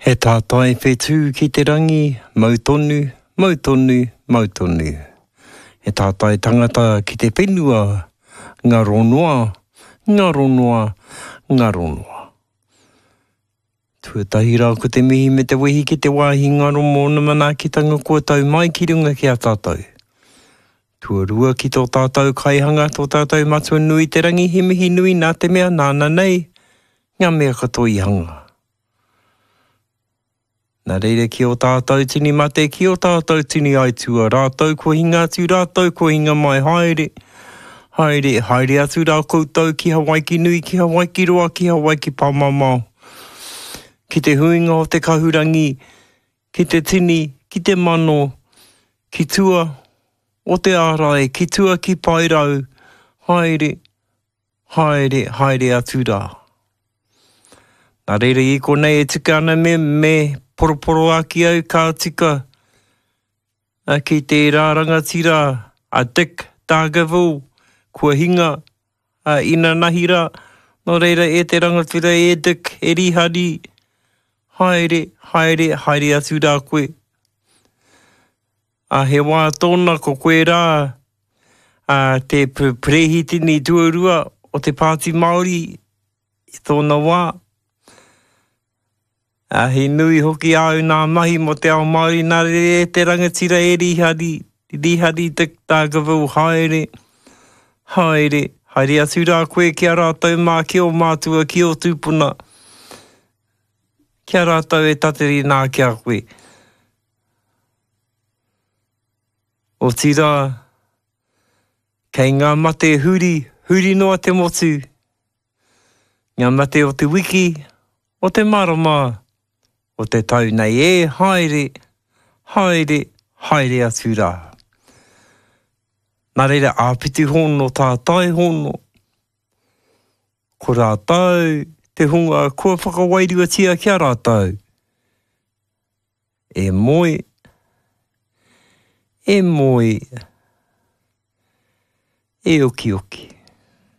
He tātai whetū ki te rangi, mautonu, mautonu, mautonu. He tātai tangata ki te whenua, ngā ronua, ngā ronua, ngā ronua. Tuatahi rā ko te mihi me te wehi ki te wāhi ngaro mōna manaakitanga kua tau mai ki runga ki a tātou. Tuarua ki tō tātou kaihanga, tō tātou matua nui te rangi, he mihi nui nā te mea nāna nei, ngā mea katoa i hanga. Nā reire ki o tātou tini mate, ki o tātou tini aitua, rātou ko hinga atu, rātou ko hinga mai, haere, haere, haere atu rā koutou ki Hawaii ki nui, ki Hawaii ki roa, ki Hawaii ki pāmamau. Ki te huinga o te kahurangi, ki te tini, ki te mano, ki tua o te ārai, ki tua ki pairau, haere, haere, haere atu rā. Nā reire i konei e tika ana me poroporo aki au ka tika ki te rāranga tira a Dick Dargaville, kua hinga ina nahira, no reira e te rangatira e Dick, e rihari, haere, haere, haere atu rā koe. He wā tōna ko koe rā, te prehitini tuarua o te Pāti Māori i tōna wā. He nui hoki au nā mahi mo te ao Māori, nā re te rangatira e rihari, rihari Dick Dargaville, haere, haere, haere atu rā koe kia rātou mā ki o mātua, ki o tūpuna. Kia rātou e tateri nā kia koe. O tira, kei ngā mate huri, huri noa te motu. Ngā mate o te wiki, o te marama, o te tau nei e haere, haere, haere atu rā. Nā reira āpiti hono, tātai hono. Ko rātou, te hunga, kua whakawairua tia kia rātou. E moe, e moe, e oki oki.